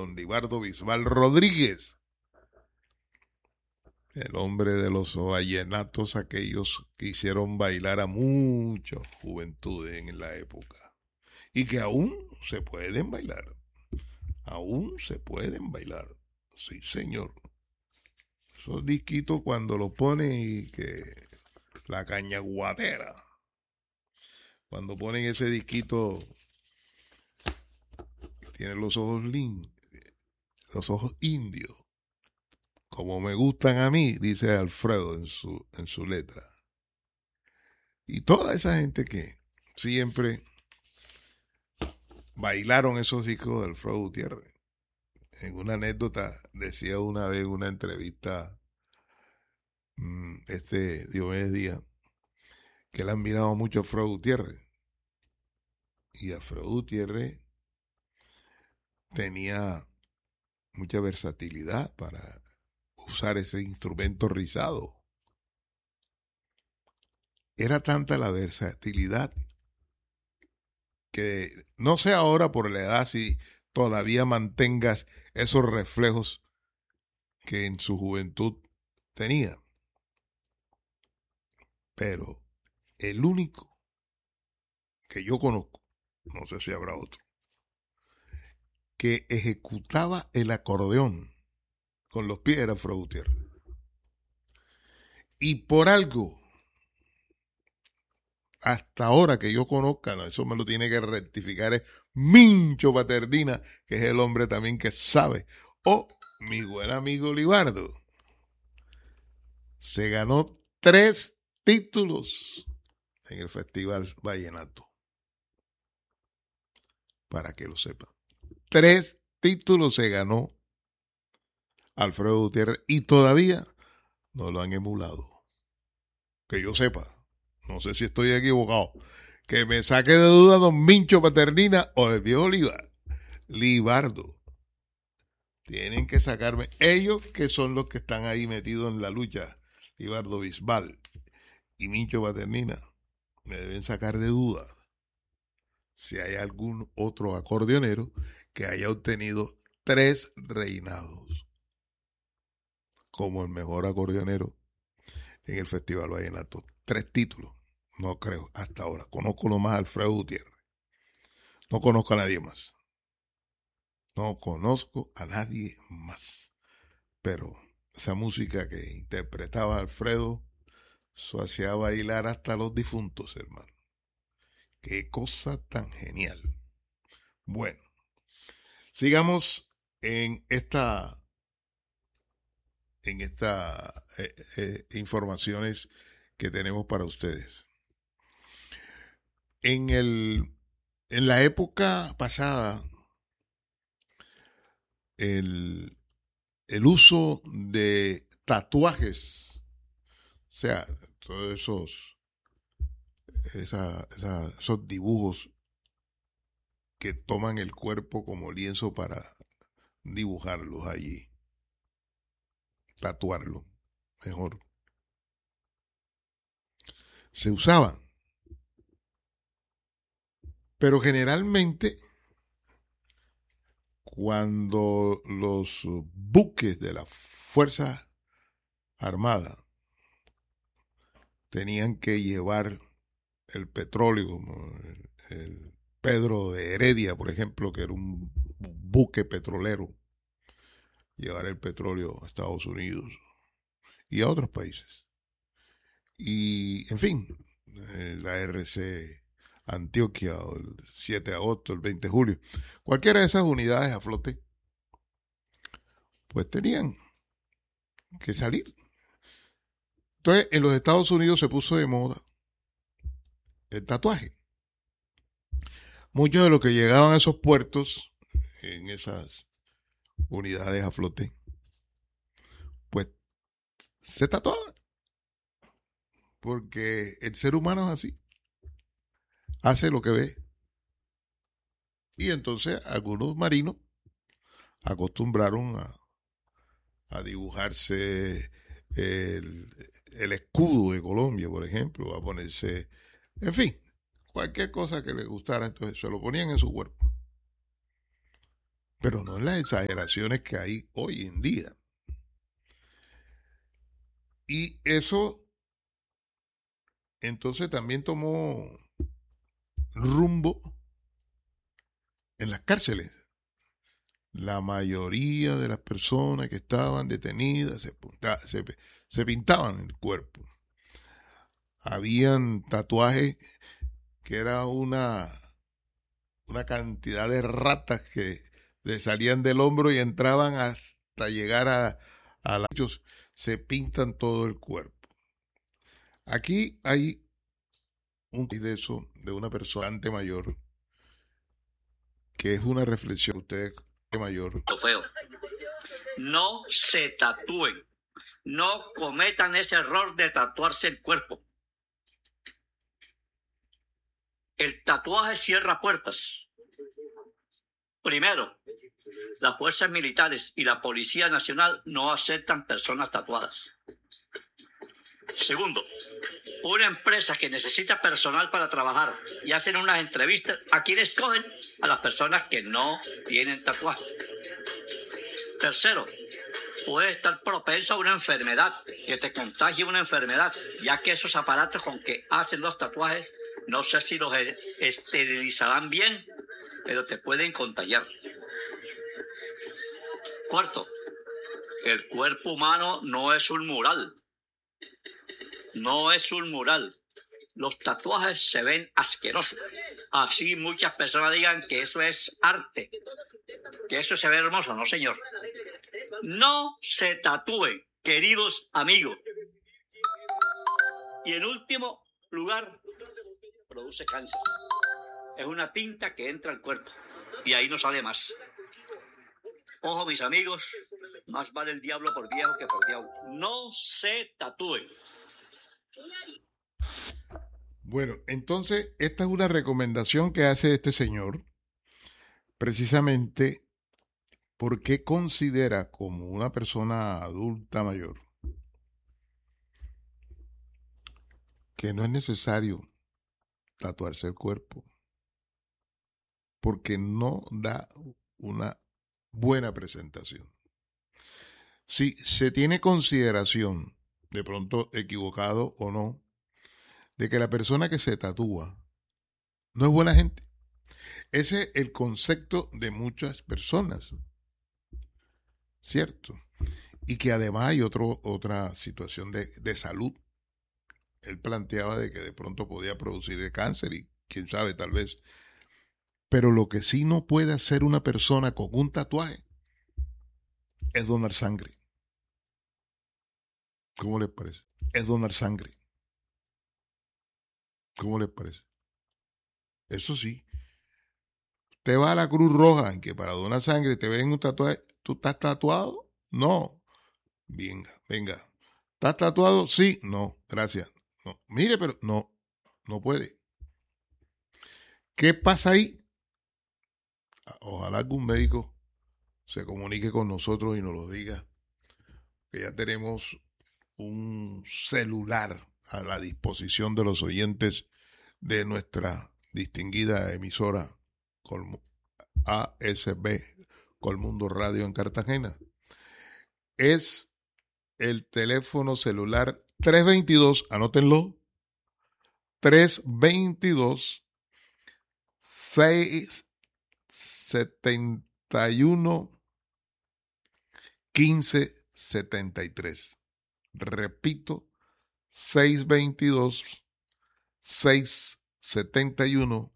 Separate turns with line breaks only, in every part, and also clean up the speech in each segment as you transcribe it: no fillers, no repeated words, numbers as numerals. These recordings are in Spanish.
don Libardo Bisbal Rodríguez, el hombre de los vallenatos, aquellos que hicieron bailar a muchas juventudes en la época y que aún se pueden bailar. Aún se pueden bailar. Sí, señor. Esos disquitos cuando los ponen y que la cañaguatera. Cuando ponen ese disquito, tiene los ojos los ojos indios, como me gustan a mí, dice Alfredo en su letra. Y toda esa gente que siempre bailaron esos discos de Alfredo Gutiérrez. En una anécdota decía una vez en una entrevista Diomedes Díaz que él admiraba mucho a Alfredo Gutiérrez. Y Alfredo Gutiérrez tenía mucha versatilidad para usar ese instrumento rizado. Era tanta la versatilidad que no sé ahora por la edad si todavía mantengas esos reflejos que en su juventud tenía. Pero el único que yo conozco, no sé si habrá otro, que ejecutaba el acordeón con los pies era Alfredo Gutiérrez. Y por algo, hasta ahora que yo conozca, no, eso me lo tiene que rectificar, es Mincho Paternina, que es el hombre también que sabe. O mi buen amigo Libardo se ganó 3 títulos en el Festival Vallenato. Para que lo sepan. 3 títulos se ganó Alfredo Gutiérrez y todavía no lo han emulado. Que yo sepa. No sé si estoy equivocado. Que me saque de duda don Mincho Paternina o el viejo Libardo. Tienen que sacarme. Ellos que son los que están ahí metidos en la lucha. Libardo Bisbal y Mincho Paternina. Me deben sacar de duda si hay algún otro acordeonero que haya obtenido 3 reinados como el mejor acordeonero en el Festival Vallenato. 3 títulos. No creo, hasta ahora. Conozco nomás a Alfredo Gutiérrez. No conozco a nadie más. No conozco a nadie más. Pero esa música que interpretaba Alfredo, eso hacía bailar hasta los difuntos, hermano. Qué cosa tan genial. Bueno, sigamos en esta informaciones que tenemos para ustedes. En la época pasada, el uso de tatuajes, o sea, todos esos dibujos que toman el cuerpo como lienzo para dibujarlos allí, tatuarlo, mejor. Se usaban, pero generalmente cuando los buques de la Fuerza Armada tenían que llevar el petróleo, como el Pedro de Heredia, por ejemplo, que era un buque petrolero, llevar el petróleo a Estados Unidos y a otros países. Y, en fin, la RC Antioquia, el 7 de agosto, el 20 de julio, cualquiera de esas unidades a flote, pues tenían que salir. Entonces, en los Estados Unidos se puso de moda el tatuaje. Muchos de los que llegaban a esos puertos, en esas unidades a flote, pues se tatuaban. Porque el ser humano es así. Hace lo que ve. Y entonces algunos marinos acostumbraron a dibujarse el escudo de Colombia, por ejemplo, a ponerse, en fin, cualquier cosa que les gustara, entonces se lo ponían en su cuerpo. pero no en las exageraciones que hay hoy en día. Y eso entonces también tomó rumbo en las cárceles. La mayoría de las personas que estaban detenidas se pintaban el cuerpo. Habían tatuajes que era una cantidad de ratas que le salían del hombro y entraban hasta llegar a la... Ellos se pintan todo el cuerpo. Aquí hay un de eso de una persona mayor que es una reflexión usted mayor.
Feo. No se tatúen. No cometan ese error de tatuarse el cuerpo. El tatuaje cierra puertas. Primero, las fuerzas militares y la Policía Nacional no aceptan personas tatuadas. Segundo, una empresa que necesita personal para trabajar y hacen unas entrevistas, ¿a quiénes escogen? A las personas que no tienen tatuaje. Tercero, puede estar propenso a una enfermedad, que te contagie una enfermedad, ya que esos aparatos con que hacen los tatuajes, no sé si los esterilizarán bien, pero te pueden contagiar. Cuarto, el cuerpo humano no es un mural. No es un mural. Los tatuajes se ven asquerosos. Así muchas personas digan que eso es arte, que eso se ve hermoso. No, señor. No se tatúen, queridos amigos. Y en último lugar, produce cáncer. Es una tinta que entra al cuerpo y ahí no sale más. Ojo, mis amigos, más vale el diablo por viejo que por diablo. No se tatúen.
Bueno, entonces esta es una recomendación que hace este señor precisamente porque considera como una persona adulta mayor que no es necesario tatuarse el cuerpo porque no da una buena presentación. Si se tiene consideración, de pronto equivocado o no, de que la persona que se tatúa no es buena gente. Ese es el concepto de muchas personas, ¿cierto? Y que además hay otra situación de salud. Él planteaba de que de pronto podía producir el cáncer y quién sabe, tal vez. Pero lo que sí no puede hacer una persona con un tatuaje es donar sangre. ¿Cómo les parece? Es donar sangre. ¿Cómo les parece? Eso sí. Te va a la Cruz Roja, en que para donar sangre te ven un tatuaje. ¿Tú estás tatuado? No. Venga, venga. ¿Estás tatuado? Sí. No, gracias. No. Mire, pero no, no puede. ¿Qué pasa ahí? Ojalá algún médico se comunique con nosotros y nos lo diga. Que ya tenemos un celular a la disposición de los oyentes de nuestra distinguida emisora ASB Colmundo Radio en Cartagena. Es el teléfono celular 322, anótenlo, 322 671 1573. Repito, 622 671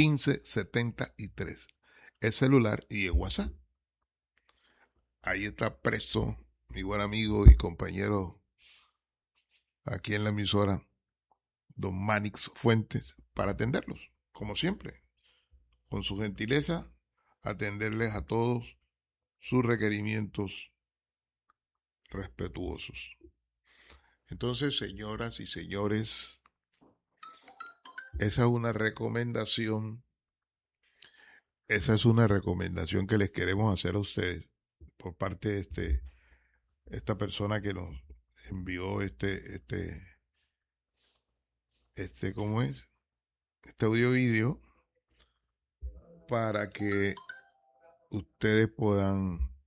1573. Es celular y es WhatsApp. Ahí está presto mi buen amigo y compañero aquí en la emisora, don Manix Fuentes, para atenderlos, como siempre, con su gentileza, atenderles a todos sus requerimientos respetuosos. Entonces, señoras y señores, esa es una recomendación que les queremos hacer a ustedes por parte de esta persona que nos envió ¿cómo es? Este audio video para que ustedes puedan